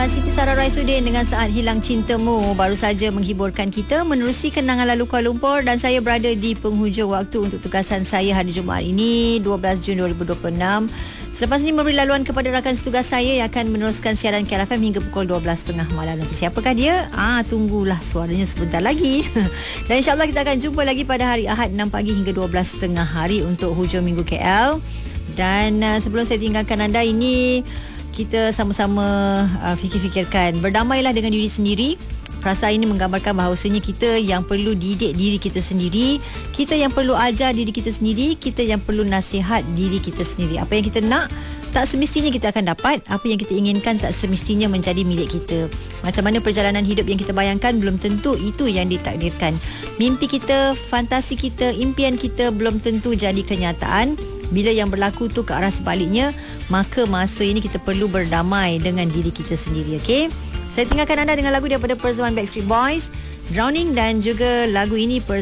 Puan Siti Sarah Raisuddin dengan Saat Hilang Cintamu baru saja menghiburkan kita menerusi kenangan lalu Kuala Lumpur, dan saya berada di penghujung waktu untuk tugasan saya hari Jumaat ini 12 Jun 2026. Selepas ini memberi laluan kepada rakan setugas saya yang akan meneruskan siaran KLFM hingga pukul 12.30 malam. Nanti siapakah dia? Tunggulah suaranya sebentar lagi. Dan insyaAllah kita akan jumpa lagi pada hari Ahad 6 pagi hingga 12.30 hari untuk hujung minggu KL. Dan sebelum saya tinggalkan anda ini, kita sama-sama fikir-fikirkan, berdamailah dengan diri sendiri. Perasaan ini menggambarkan bahawasanya kita yang perlu didik diri kita sendiri, kita yang perlu ajar diri kita sendiri, kita yang perlu nasihat diri kita sendiri. Apa yang kita nak tak semestinya kita akan dapat, apa yang kita inginkan tak semestinya menjadi milik kita. Macam mana perjalanan hidup yang kita bayangkan belum tentu itu yang ditakdirkan. Mimpi kita, fantasi kita, impian kita belum tentu jadi kenyataan. Bila yang berlaku tu ke arah sebaliknya, maka masa ini kita perlu berdamai dengan diri kita sendiri. Okey, saya tinggalkan anda dengan lagu daripada Persembahan Backstreet Boys, Drowning, dan juga lagu ini